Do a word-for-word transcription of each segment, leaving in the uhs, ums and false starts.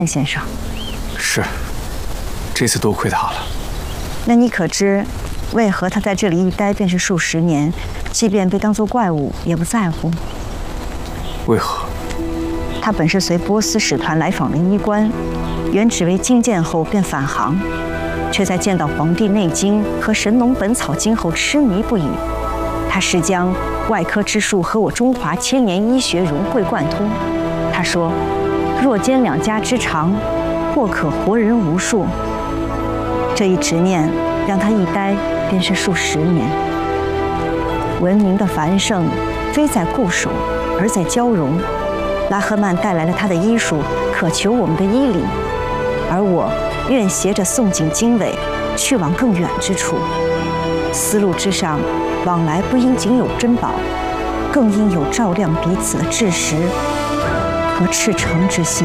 先生。 是，这次多亏他了。 那你可知，为何他在这里一待便是数十年，即便被当作怪物也不在乎？ 为何？ 他本是随波斯使团来访的医官，原只为觐见后便返航，却在见到《黄帝内经》和《神农本草经》后痴迷不已。他是将外科之术和我中华千年医学融会贯通。他说，若兼两家之长，或可活人无数。这一执念让他一待便是数十年。文明的繁盛非在固守，而在交融。拉赫曼带来了他的医术，渴求我们的医理，而我愿携着宋锦经纬，去往更远之处。丝路之上，往来不应仅有珍宝，更应有照亮彼此的志识和赤诚之心。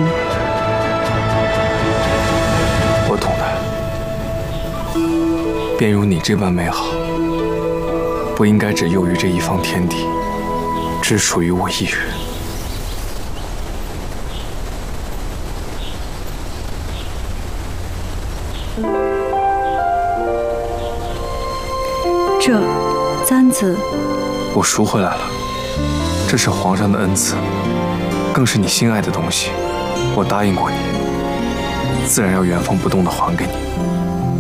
我懂的。便如你这般美好，不应该只囿于这一方天地，只属于我一人。 这簪子， 我赎回来了。这是皇上的恩赐，更是你心爱的东西。我答应过你，自然要原封不动地还给你。